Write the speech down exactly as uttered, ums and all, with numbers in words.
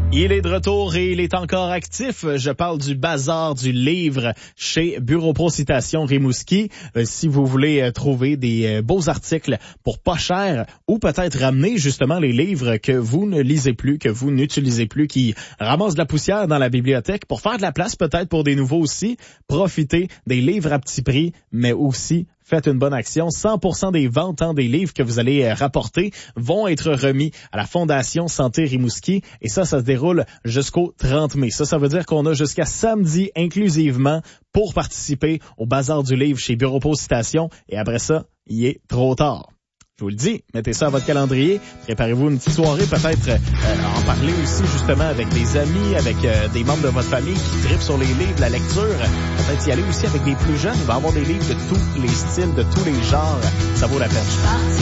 Il est de retour et il est encore actif. Je parle du bazar du livre chez Bureau Pro Citation Rimouski. Euh, si vous voulez euh, trouver des euh, beaux articles pour pas cher ou peut-être ramener justement les livres que vous ne lisez plus, que vous n'utilisez plus, qui ramassent de la poussière dans la bibliothèque pour faire de la place peut-être pour des nouveaux aussi, profitez des livres à petit prix, mais aussi faites une bonne action. cent pour cent des ventes hein, des livres que vous allez rapporter vont être remis à la Fondation Santé Rimouski. Et ça, ça se déroule jusqu'au trente mai. Ça, ça veut dire qu'on a jusqu'à samedi inclusivement pour participer au bazar du livre chez Bureau Pro Citation. Et après ça, il est trop tard. Je vous le dis, mettez ça à votre calendrier. Préparez-vous une petite soirée, peut-être euh, en parler aussi justement avec des amis, avec euh, des membres de votre famille qui trippent sur les livres, la lecture. Peut-être y aller aussi avec des plus jeunes. Il va y avoir des livres de tous les styles, de tous les genres. Ça vaut la peine.